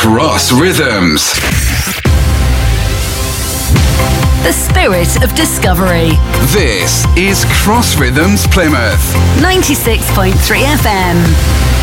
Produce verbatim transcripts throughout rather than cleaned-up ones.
Cross Rhythms. The spirit of discovery. This is Cross Rhythms Plymouth. ninety-six point three F M.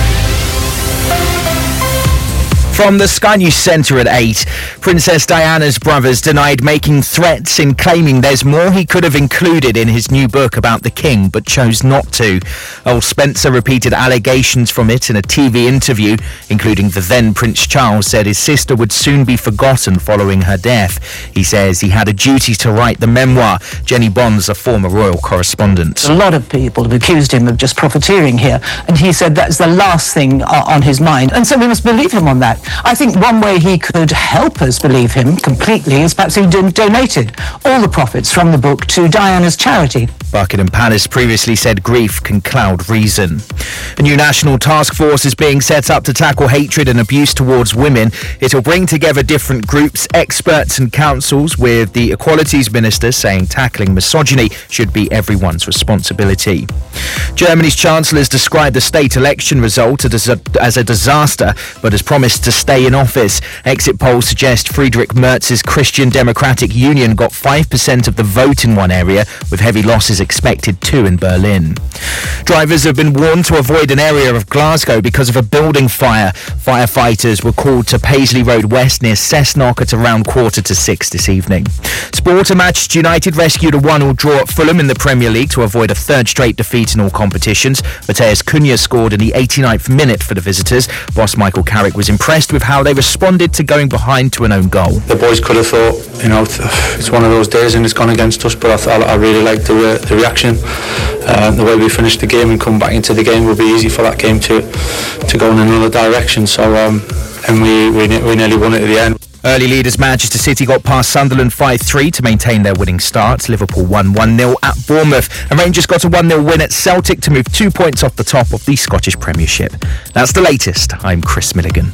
From the Sky News Centre at eight, Princess Diana's brothers denied making threats in claiming there's more he could have included in his new book about the King, but chose not to. Earl Spencer repeated allegations from it in a T V interview, including the then Prince Charles said his sister would soon be forgotten following her death. He says he had a duty to write the memoir. Jenny Bonds, a former royal correspondent. A lot of people have accused him of just profiteering here, and he said that's the last thing on his mind, and so we must believe him on that. I think one way he could help us believe him completely is perhaps he don- donated all the profits from the book to Diana's charity. Buckingham Palace previously said grief can cloud reason. A new national task force is being set up to tackle hatred and abuse towards women. It will bring together different groups, experts and councils, with the Equalities Minister saying tackling misogyny should be everyone's responsibility. Germany's Chancellor has described the state election result as a, as a disaster, but has promised to stay in office. Exit polls suggest Friedrich Merz's Christian Democratic Union got five percent of the vote in one area, with heavy losses expected too in Berlin. Drivers have been warned to avoid an area of Glasgow because of a building fire. Firefighters were called to Paisley Road West near Cessnock at around quarter to six this evening. Sport, a Manchester United rescued a one-all draw at Fulham in the Premier League to avoid a third straight defeat in all competitions. Mateus Cunha scored in the eighty-ninth minute for the visitors. Boss Michael Carrick was impressed with how they responded to going behind to an own goal. The boys could have thought, you know, it's one of those days and it's gone against us, but I, th- I really liked the, re- the reaction. Uh, the way we finished the game and come back into the game would be easy for that game to to go in another direction. So, um, and we, we we nearly won it at the end. Early leaders Manchester City got past Sunderland five three to maintain their winning start. Liverpool won one nil at Bournemouth, and Rangers got a one nil win at Celtic to move two points off the top of the Scottish Premiership. That's the latest. I'm Chris Milligan.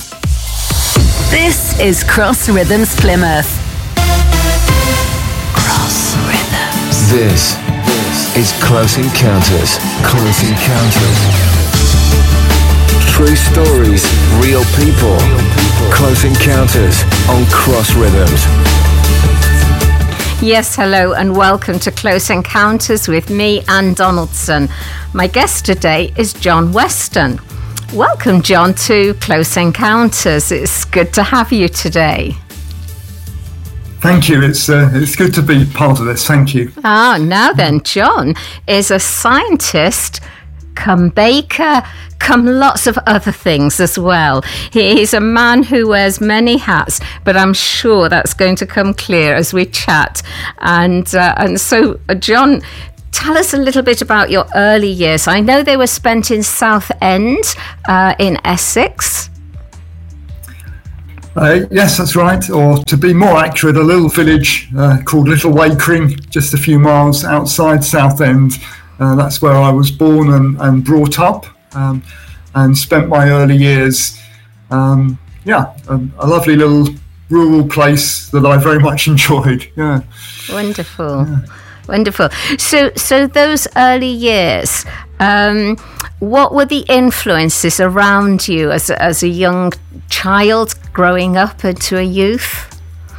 This is Cross Rhythms Plymouth. Cross Rhythms. This is Close Encounters. Close Encounters. True stories, real people. Close Encounters on Cross Rhythms. Yes, hello and welcome to Close Encounters with me, Anne Donaldson. My guest today is John Weston. Welcome, John, to Close Encounters. It's good to have you today. Thank you. It's uh, it's good to be part of this. Thank you. Ah, now then, John is a scientist, come baker, come lots of other things as well. He's a man who wears many hats, but I'm sure that's going to come clear as we chat. And uh, and so, uh, John, tell us a little bit about your early years. I know they were spent in Southend, uh, in Essex. Uh, yes, that's right. Or to be more accurate, a little village uh, called Little Wakering, just a few miles outside Southend. Uh, that's where I was born and, and brought up, um, and spent my early years. Um, yeah, a, a lovely little rural place that I very much enjoyed. Yeah. Wonderful. Yeah. Wonderful. So, so those early years, um, what were the influences around you as a, as a young child growing up into a youth?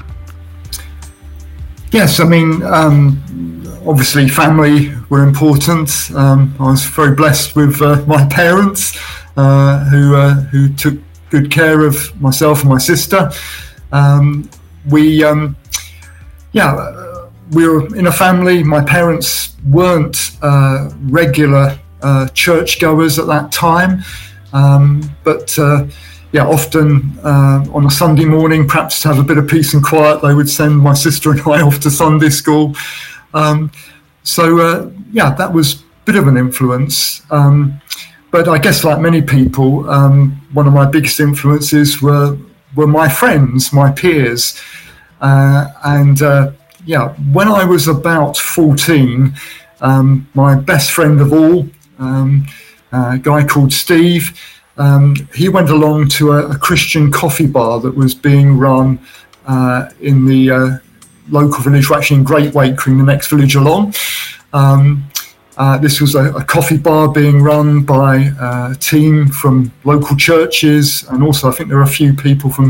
Yes, I mean, um, obviously family were important. Um, I was very blessed with uh, my parents uh, who uh, who took good care of myself and my sister. Um, we, um, yeah, we were in a family. My parents weren't uh, regular uh, churchgoers at that time, um, but uh, yeah, often uh, on a Sunday morning, perhaps to have a bit of peace and quiet, they would send my sister and I off to Sunday school. Um, so uh, yeah, that was a bit of an influence. Um, but I guess, like many people, um, one of my biggest influences were were my friends, my peers, uh, and uh, yeah, when I was about fourteen, um, my best friend of all, um, a guy called Steve, um, he went along to a, a Christian coffee bar that was being run uh, in the uh, local village, actually in Great Wakering, the next village along. Um, uh, this was a, a coffee bar being run by uh, a team from local churches, and also I think there were a few people from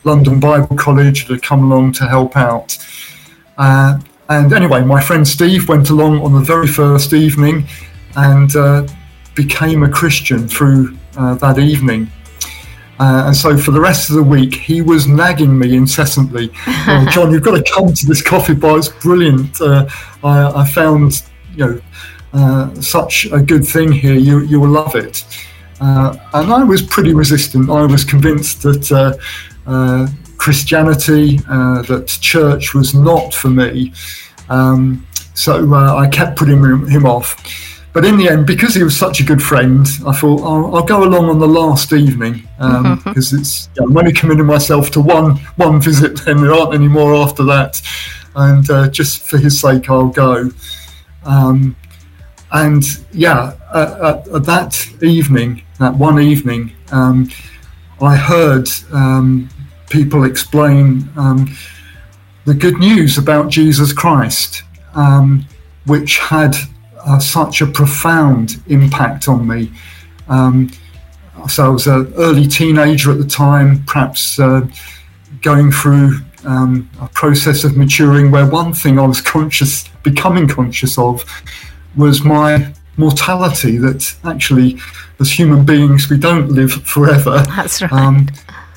London Bible College that had come along to help out. Uh, and anyway, my friend Steve went along on the very first evening and uh, became a Christian through uh, that evening. Uh, and so for the rest of the week, he was nagging me incessantly. Oh, John, you've got to come to this coffee bar. It's brilliant. Uh, I, I found, you know, uh, such a good thing here. You you will love it. Uh, and I was pretty resistant. I was convinced that uh, uh, Christianity, uh, that church was not for me. Um, so uh, I kept putting him, him off. But in the end, because he was such a good friend, I thought I'll, I'll go along on the last evening um, because it's you know, I'm only committing myself to one one visit, and there aren't any more after that. And uh, just for his sake, I'll go. Um, and yeah, at, at, at that evening, that one evening, um, I heard um, people explain um, the good news about Jesus Christ, um, which had Uh, such a profound impact on me. Um, so I was an early teenager at the time, perhaps uh, going through um, a process of maturing, where one thing I was conscious, becoming conscious of, was my mortality, that actually as human beings we don't live forever. That's right. Um,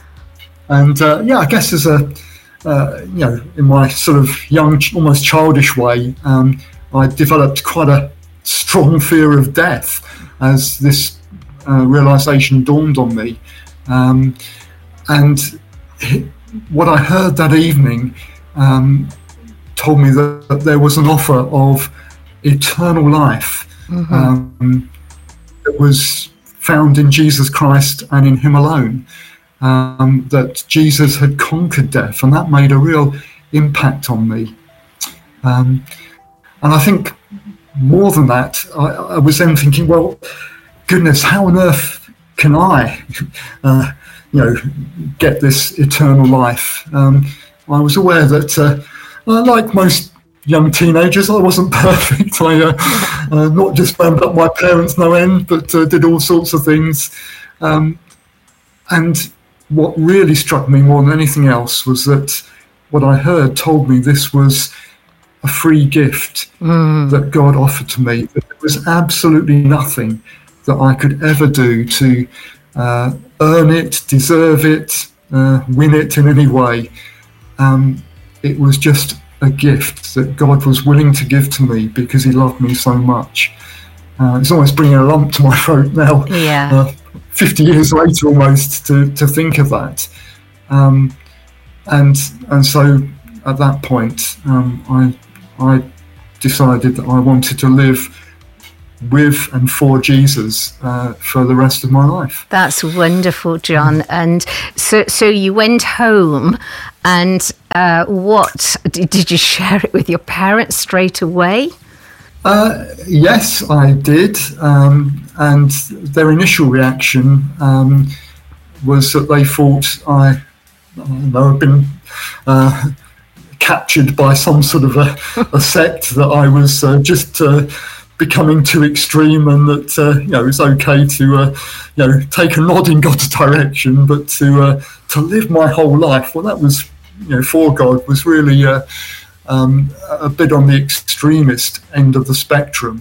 and uh, yeah, I guess as a, uh, you know, in my sort of young, almost childish way, um, I developed quite a strong fear of death as this uh, realization dawned on me. Um, and what I heard that evening um, told me that, that there was an offer of eternal life mm-hmm. um, that was found in Jesus Christ and in him alone. Um, that Jesus had conquered death, and that made a real impact on me. Um, and I think more than that, I, I was then thinking, well, goodness, how on earth can I, uh, you know, get this eternal life? Um, I was aware that, uh, like most young teenagers, I wasn't perfect. I uh, uh, not just wound up my parents no end, but uh, did all sorts of things. Um, and what really struck me more than anything else was that what I heard told me this was a free gift mm. that God offered to me. That there was absolutely nothing that I could ever do to uh, earn it, deserve it, uh, win it in any way. Um, it was just a gift that God was willing to give to me because he loved me so much. Uh, it's almost bringing a lump to my throat now, yeah. uh, fifty years later almost, to, to think of that. Um, and and so at that point, um, I I decided that I wanted to live with and for Jesus uh, for the rest of my life. That's wonderful, John. And so, so you went home, and uh, what did you share it with your parents straight away? Uh, yes, I did, um, and their initial reaction um, was that they thought I, I don't know, had been Uh, captured by some sort of a, a sect, that I was uh, just uh, becoming too extreme, and that uh, you know it's okay to uh, you know take a nod in God's direction, but to uh, to live my whole life, well, that was you know for God was really uh, um, a bit on the extremist end of the spectrum.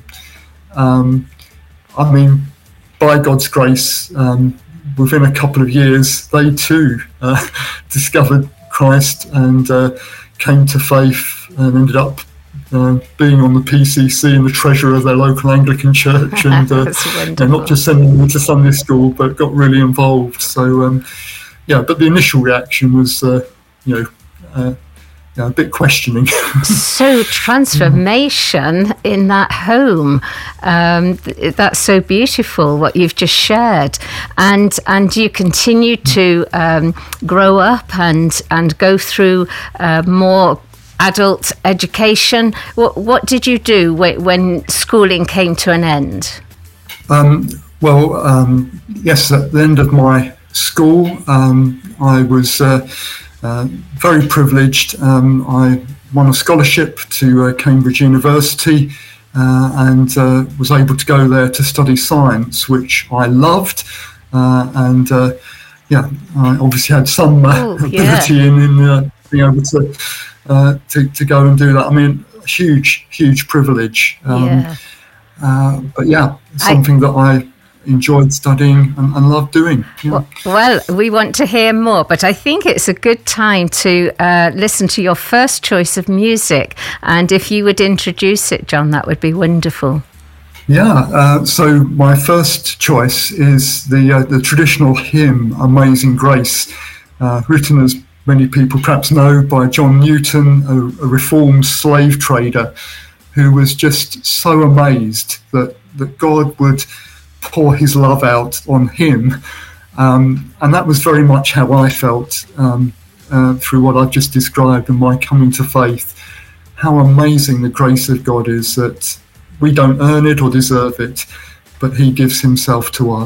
Um, I mean, by God's grace, um, within a couple of years, they too uh, discovered Christ and uh, came to faith and ended up uh, being on the P C C and the treasurer of their local Anglican church, and uh, and not just sending me to Sunday school, but got really involved. So um, yeah, but the initial reaction was uh, you know uh, yeah, a bit questioning. So transformation in that home, um, th- that's so beautiful what you've just shared, and and you continue to um, grow up and and go through uh, more adult education. What what did you do when, when schooling came to an end? Um, well, um, yes, at the end of my school, um, I was. Uh, Uh, very privileged. Um, I won a scholarship to uh, Cambridge University uh, and uh, was able to go there to study science, which I loved. Uh, and uh, yeah, I obviously had some uh, Ooh, ability yeah. in, in uh, being able to, uh, to to go and do that. I mean, huge, huge privilege. Um, Yeah. uh, but yeah, something that I enjoyed studying and, and loved doing. Yeah. Well, well, we want to hear more, but I think it's a good time to uh, listen to your first choice of music. And if you would introduce it, John, that would be wonderful. Yeah, uh, so my first choice is the uh, the traditional hymn "Amazing Grace," uh, written, as many people perhaps know, by John Newton, a, a reformed slave trader, who was just so amazed that that God would pour His love out on him, um, and that was very much how I felt um, uh, through what I've just described and my coming to faith. How amazing the grace of God is, that we don't earn it or deserve it, but He gives Himself to us.